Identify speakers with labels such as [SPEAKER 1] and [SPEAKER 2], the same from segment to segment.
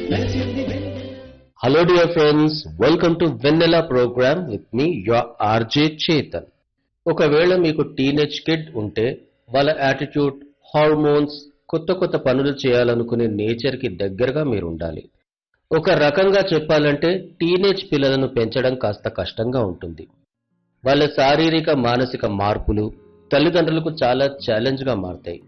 [SPEAKER 1] Hello dear friends, welcome to Vanilla program with me, your RJ Chetan. ఒకవేళ మీకు teenage kid ఉంటే వాళ్ళ attitude, hormones, కొత్త కొత్త పనులు చేయాలనుకునే నేచర్ కి దగ్గరగా మీరు ఉండాలి. ఒక రకంగా చెప్పాలంటే టీనేజ్ పిల్లలను పెంచడం కాస్త కష్టంగా ఉంటుంది. వాళ్ళ శారీరక మానసిక మార్పులు తల్లిదండ్రులకు చాలా ఛాలెంజ్ గా మారతాయి.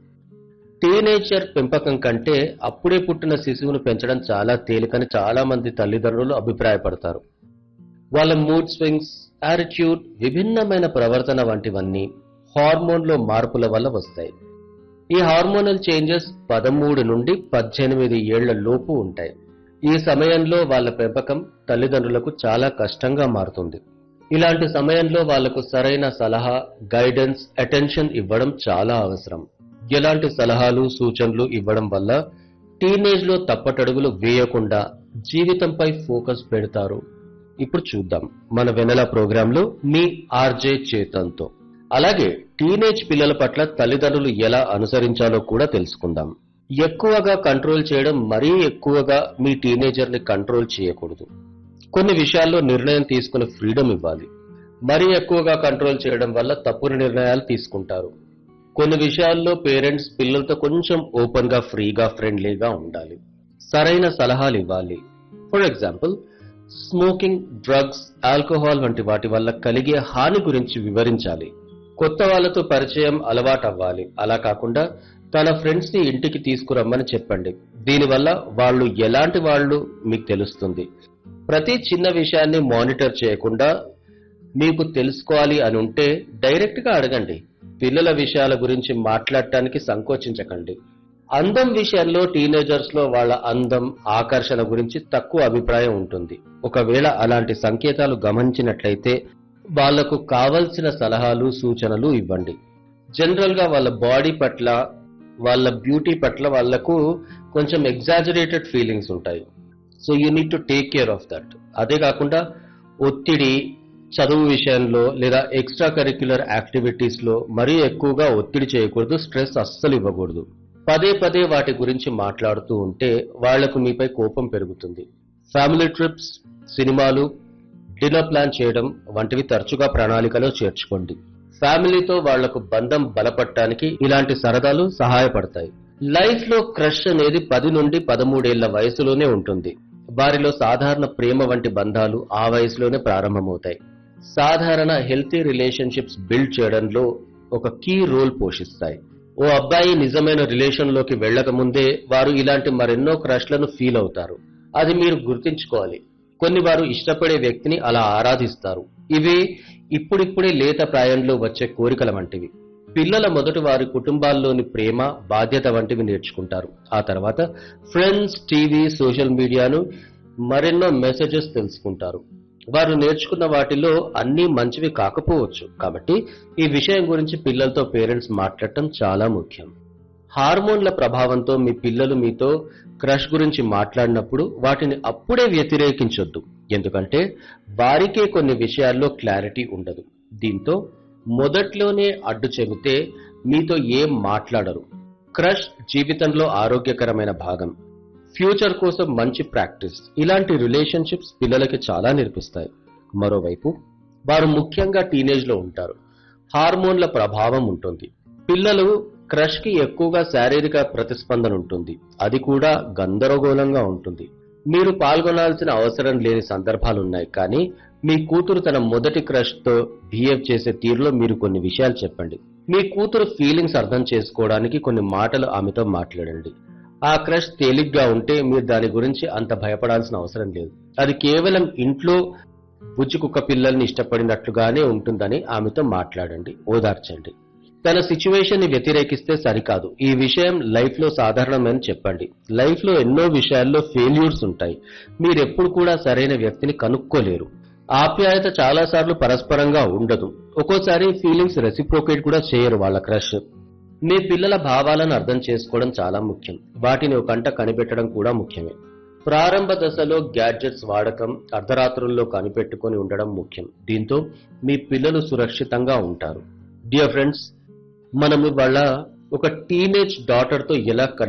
[SPEAKER 1] టీనేజర్ పెంపకం కంటే అప్పుడే పుట్టిన శిశువును పెంచడం చాలా తేలికని చాలా మంది తల్లిదండ్రులు అభిప్రాయపడతారు. వాళ్ళ మూడ్ స్వింగ్స్, యాటిట్యూడ్, విభిన్నమైన ప్రవర్తన వంటివన్నీ హార్మోన్లో మార్పుల వల్ల వస్తాయి. ఈ హార్మోనల్ చేంజెస్ 13 నుండి 18 ఏళ్ల లోపు ఉంటాయి. ఈ సమయంలో వాళ్ళ పెంపకం తల్లిదండ్రులకు చాలా కష్టంగా మారుతుంది. ఇలాంటి సమయంలో వాళ్లకు సరైన సలహా, గైడెన్స్, అటెన్షన్ ఇవ్వడం చాలా అవసరం. ఎలాంటి సలహాలు, సూచనలు ఇవ్వడం వల్ల టీనేజ్ లో తప్పటడుగులు వేయకుండా జీవితంపై ఫోకస్ పెడతారు? ఇప్పుడు చూద్దాం మన వెనెల ప్రోగ్రాంలో మీ ఆర్జే చేతన్తో. అలాగే టీనేజ్ పిల్లల పట్ల తల్లిదండ్రులు ఎలా అనుసరించాలో కూడా తెలుసుకుందాం. ఎక్కువగా కంట్రోల్ చేయడం, మరీ ఎక్కువగా మీ టీనేజర్ ని కంట్రోల్ చేయకూడదు. కొన్ని విషయాల్లో నిర్ణయం తీసుకునే ఫ్రీడమ్ ఇవ్వాలి. మరీ ఎక్కువగా కంట్రోల్ చేయడం వల్ల తప్పుడు నిర్ణయాలు తీసుకుంటారు. కొన్ని విషయాల్లో పేరెంట్స్ పిల్లలతో కొంచెం ఓపెన్ గా, ఫ్రీగా, ఫ్రెండ్లీగా ఉండాలి. సరైన సలహాలు ఇవ్వాలి. For example, smoking, drugs, alcohol వంటి వాటి వల్ల కలిగే హాని గురించి వివరించాలి. కొత్త వాళ్ళతో పరిచయం అలవాటు అవ్వాలి. అలా కాకుండా తన ఫ్రెండ్స్ ని ఇంటికి తీసుకురమ్మని చెప్పండి. దీనివల్ల వాళ్ళు ఎలాంటి వాళ్ళు మీకు తెలుస్తుంది. ప్రతి చిన్న విషయాన్ని మానిటర్ చేయకుండా మీకు తెలుసుకోవాలి అని ఉంటే డైరెక్ట్ గా అడగండి. పిల్లల విషయాల గురించి మాట్లాడటానికి సంకోచించకండి. అందం విషయంలో టీనేజర్స్ లో వాళ్ళ అందం, ఆకర్షణ గురించి తక్కువ అభిప్రాయం ఉంటుంది. ఒకవేళ అలాంటి సంకేతాలు గమనించినట్లయితే వాళ్లకు కావలసిన సలహాలు, సూచనలు ఇవ్వండి. జనరల్ గా వాళ్ళ బాడీ పట్ల, వాళ్ళ బ్యూటీ పట్ల వాళ్లకు కొంచెం ఎగ్జాజరేటెడ్ ఫీలింగ్స్ ఉంటాయి. So you need to take care of that. అదే కాకుండా ఒత్తిడి, చదువు విషయంలో లేదా ఎక్స్ట్రా కరిక్యులర్ యాక్టివిటీస్ లో మరీ ఎక్కువగా ఒత్తిడి చేయకూడదు. స్ట్రెస్ అస్సలు ఇవ్వకూడదు. పదే పదే వాటి గురించి మాట్లాడుతూ ఉంటే వాళ్లకు మీపై కోపం పెరుగుతుంది. ఫ్యామిలీ ట్రిప్స్, సినిమాలు, డిన్నర్ ప్లాన్ చేయడం వంటివి తరచుగా ప్రణాళికలో చేర్చుకోండి. ఫ్యామిలీతో వాళ్లకు బంధం బలపడటానికి ఇలాంటి సరదాలు సహాయపడతాయి. లైఫ్ లో క్రష్ అనేది 10 నుండి 13 ఏళ్ల వయసులోనే ఉంటుంది. వారిలో సాధారణ ప్రేమ వంటి బంధాలు ఆ వయసులోనే ప్రారంభమవుతాయి. సాధారణ హెల్తీ రిలేషన్షిప్స్ బిల్డ్ చేయడంలో ఒక కీ రోల్ పోషిస్తాయి. ఓ అబ్బాయి నిజమైన రిలేషన్ లోకి వెళ్లక ముందే వారు ఇలాంటి మరెన్నో క్రష్లను ఫీల్ అవుతారు. అది మీరు గుర్తుంచుకోవాలి. కొన్ని వారు ఇష్టపడే వ్యక్తిని అలా ఆరాధిస్తారు. ఇవి ఇప్పుడిప్పుడే లేత ప్రాయంలో వచ్చే కోరికల వంటివి. పిల్లల మొదట వారి కుటుంబాల్లోని ప్రేమ, బాధ్యత వంటివి నేర్చుకుంటారు. ఆ తర్వాత ఫ్రెండ్స్, టీవీ, సోషల్ మీడియాను మరెన్నో మెసేజెస్ తెలుసుకుంటారు. వారు నేర్చుకున్న వాటిలో అన్నీ మంచివి కాకపోవచ్చు. కాబట్టి ఈ విషయం గురించి పిల్లలతో పేరెంట్స్ మాట్లాడటం చాలా ముఖ్యం. హార్మోన్ల ప్రభావంతో మీ పిల్లలు మీతో క్రష్ గురించి మాట్లాడినప్పుడు వాటిని అప్పుడే వ్యతిరేకించొద్దు. ఎందుకంటే వారికే కొన్ని విషయాల్లో క్లారిటీ ఉండదు. దీంతో మొదట్లోనే అడ్డు చెబితే మీతో ఏం మాట్లాడరు. క్రష్ జీవితంలో ఆరోగ్యకరమైన భాగం. ఫ్యూచర్ కోసం మంచి ప్రాక్టీస్. ఇలాంటి రిలేషన్షిప్స్ పిల్లలకి చాలా నేర్పిస్తాయి. మరోవైపు వారు ముఖ్యంగా టీనేజ్ లో ఉంటారు. హార్మోన్ల ప్రభావం ఉంటుంది. పిల్లలు క్రష్ కి ఎక్కువగా శారీరక ప్రతిస్పందన ఉంటుంది. అది కూడా గందరగోళంగా ఉంటుంది. మీరు పాల్గొనాల్సిన అవసరం లేని సందర్భాలున్నాయి. కానీ మీ కూతురు తన మొదటి క్రష్ తో బిహేవ్ చేసే తీరులో మీరు కొన్ని విషయాలు చెప్పండి. మీ కూతురు ఫీలింగ్స్ అర్థం చేసుకోవడానికి కొన్ని మాటలు ఆమెతో మాట్లాడండి. ఆ క్రష్ తేలిగ్గా ఉంటే మీరు దాని గురించి అంత భయపడాల్సిన అవసరం లేదు. అది కేవలం ఇంట్లో బుజ్జి కుక్క పిల్లల్ని ఇష్టపడినట్లుగానే ఉంటుందని ఆమెతో మాట్లాడండి, ఓదార్చండి. తన సిచ్యువేషన్ ని వ్యతిరేకిస్తే సరికాదు. ఈ విషయం లైఫ్ లో సాధారణమని చెప్పండి. లైఫ్ లో ఎన్నో విషయాల్లో ఫెయిల్యూర్స్ ఉంటాయి. మీరెప్పుడు కూడా సరైన వ్యక్తిని కనుక్కోలేరు. ఆప్యాయత చాలాసార్లు పరస్పరంగా ఉండదు. ఒక్కోసారి ఫీలింగ్స్ రెసిప్రోకేట్ కూడా చేయరు వాళ్ళ క్రష్. మీ పిల్లల భావాలను అర్థం చేసుకోవడం చాలా ముఖ్యం. వాటిని ఒక కంట కనిపెట్టడం కూడా ముఖ్యమే. ప్రారంభ దశలో గ్యాడ్జెట్స్ వాడకం, అర్ధరాత్రుల్లో కనిపెట్టుకొని ఉండడం ముఖ్యం. దీంతో మీ పిల్లలు సురక్షితంగా ఉంటారు. డియర్ ఫ్రెండ్స్, మనం ఇవాళ ఒక టీనేజ్ డాటర్ తో ఎలా